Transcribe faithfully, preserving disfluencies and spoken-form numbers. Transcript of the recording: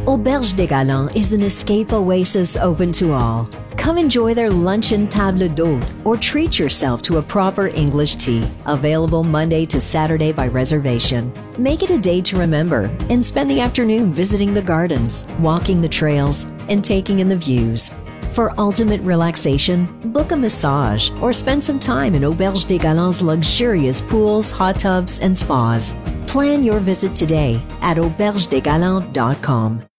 Auberge des Galants is an escape oasis open to all. Come enjoy their luncheon table d'hôte or treat yourself to a proper English tea, available Monday to Saturday by reservation. Make it a day to remember and spend the afternoon visiting the gardens, walking the trails, and taking in the views. For ultimate relaxation, book a massage or spend some time in Auberge des Galants' luxurious pools, hot tubs, and spas. Plan your visit today at auberge des galants dot com.